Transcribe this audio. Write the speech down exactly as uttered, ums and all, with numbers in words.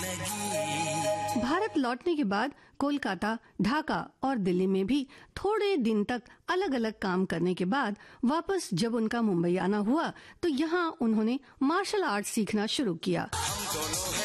जिंदगी। भारत लौटने के बाद कोलकाता, ढाका और दिल्ली में भी थोड़े दिन तक अलग अलग काम करने के बाद वापस जब उनका मुंबई आना हुआ तो यहाँ उन्होंने मार्शल आर्ट सीखना शुरू किया। हम दोनों